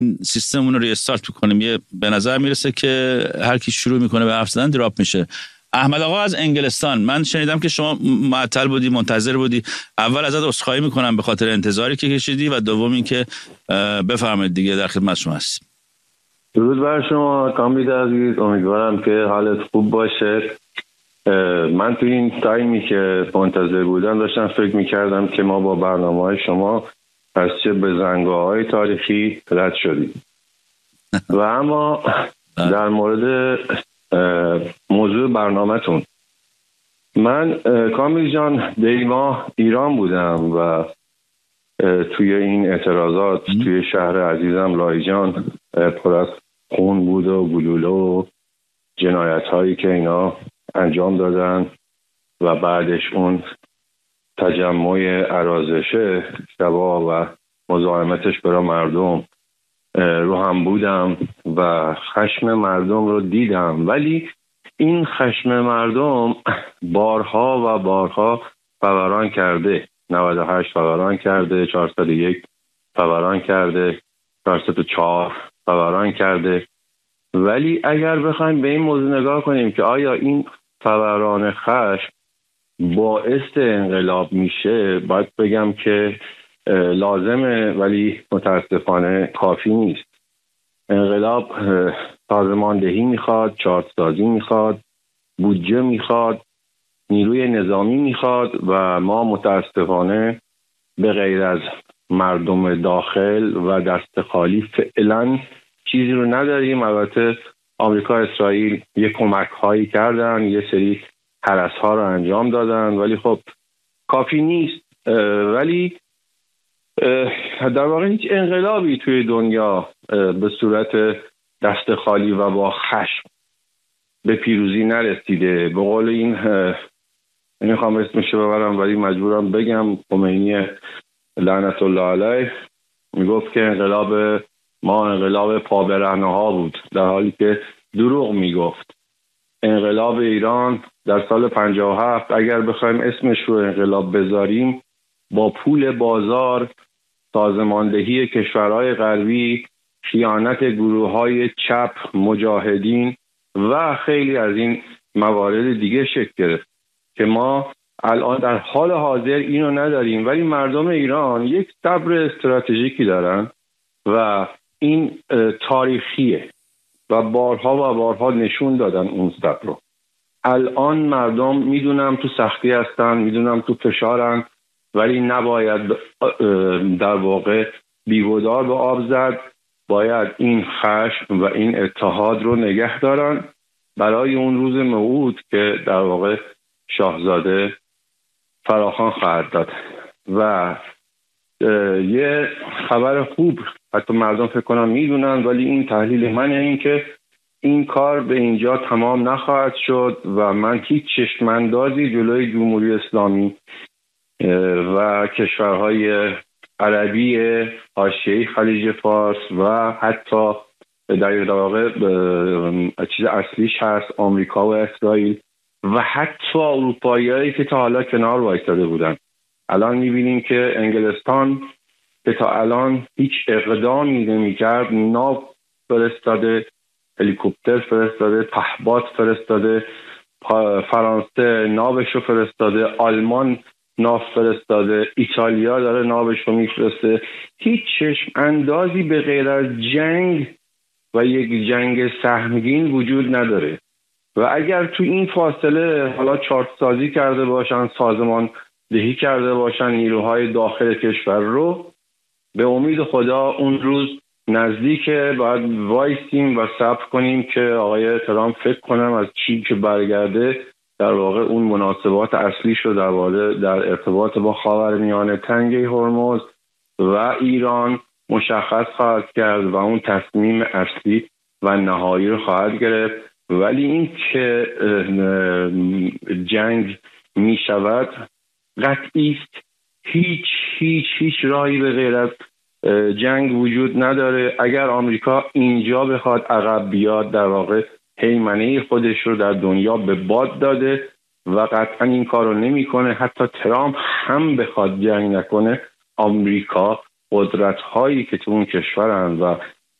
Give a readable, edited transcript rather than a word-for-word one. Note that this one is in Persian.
سیستممون رو ریستارت بکنیم. یه به نظر میرسه که هر کی شروع میکنه به حرف زدن دراپ میشه. احمد آقا از انگلستان، من شنیدم که شما معطل بودی، منتظر بودی. اول ازت عذرخواهی میکنم به خاطر انتظاری که کشیدی و دوم این که بفرمایید دیگه، در خدمت شما هستیم. درود بر شما کامبید عزیز، امیدوارم که حالت خوب باشه. من تو این تایمی که منتظر بودم داشتم فکر میکردم که ما با برنامه‌های شما از چه بزنگاه‌های تاریخی رد شدیم و اما در مورد موضوع برنامه‌تون، من کامل جان دیما ایران بودم و توی این اعتراضات توی شهر عزیزم لایجان پر از خون بود و گلوله و جنایت هایی که اینا انجام دادن و بعدش اون تجمع ارازشه شبا و مزاحمتش برای مردم رو هم بودم و خشم مردم رو دیدم، ولی این خشم مردم بارها و بارها فوران کرده. 98 فوران کرده، 401 فوران کرده، 404 فوران کرده. ولی اگر بخوایم به این موضوع نگاه کنیم که آیا این فوران خشم باعث انقلاب میشه، باید بگم که لازمه ولی متاسفانه کافی نیست. انقلاب سازماندهی میخواد، چارتسازی میخواد، بودجه میخواد، نیروی نظامی میخواد و ما متاسفانه به غیر از مردم داخل و دست خالی فعلا چیزی رو نداریم. البته آمریکا اسرائیل یه کمک هایی کردن، یه سری هرس ها رو انجام دادن، ولی خب کافی نیست. ولی در واقع هیچ انقلابی توی دنیا به صورت دست خالی و با خشم به پیروزی نرسیده. به قول این نمیخوام اسمشو ببرم ولی مجبورم بگم، خمینی لعنت الله علیه میگفت که انقلاب ما انقلاب پابرهنه ها بود، در حالی که دروغ میگفت. انقلاب ایران در سال 57 اگر بخوایم اسمش رو انقلاب بذاریم، با پول بازار، سازماندهی کشورهای غربی، خیانت گروه‌های چپ، مجاهدین و خیلی از این موارد دیگه شکل گرفت که ما الان در حال حاضر اینو نداریم. ولی مردم ایران یک صبر استراتژیکی دارن و این تاریخیه و بارها و بارها نشون دادن اون صبر رو. الان مردم میدونم تو سختی هستن، میدونم تو فشارن، ولی نباید در واقع بی‌گدار به آب زد. باید این خشم و این اتحاد رو نگه دارن برای اون روز موعود که در واقع شاهزاده فراخوان خواهد داد. و یه خبر خوب، حتی مردم فکر کنم میدونن ولی این تحلیل منه، این که این کار به اینجا تمام نخواهد شد و من هیچ چشماندازی جلوی جمهوری اسلامی و کشورهای عربی حاشیه خلیج فارس و حتی در واقع چیز اصلیش هست آمریکا و اسرائیل و حتی اروپاییایی که تا حالا کنار وایساده بودن. الان میبینیم که انگلستان که تا الان هیچ اقدامی نمی‌کرد، ناو فرستاده، هلیکوپتر فرستاده، پهپاد فرستاده، فرانسه ناوش رو فرستاده، آلمان ناو فرستاده، ایتالیا داره ناوش رو میفرسته. هیچ چشم اندازی به غیر از جنگ و یک جنگ سهمگین وجود نداره و اگر تو این فاصله حالا چارت سازی کرده باشن، سازمان دهی کرده باشن نیروهای داخل کشور رو، به امید خدا اون روز نزدیکه. باید وایسیم و صبر کنیم که آقای ترامپ فکر کنم از چین که برگرده در واقع اون مناسبات اصلیش رو در ارتباط با خاورمیانه، تنگه هرمز و ایران مشخص خواهد کرد و اون تصمیم اصلی و نهایی رو خواهد گرفت. ولی این که جنگ می شود قطعی است. هیچ راهی به غیر از جنگ وجود نداره. اگر آمریکا اینجا بخواد عقب بیاد، در واقع هیمنه خودش رو در دنیا به باد داده و قطعا این کار رو نمی کنه. حتی ترامپ هم بخواد جنگ نکنه، آمریکا قدرت هایی که تو اون کشورن و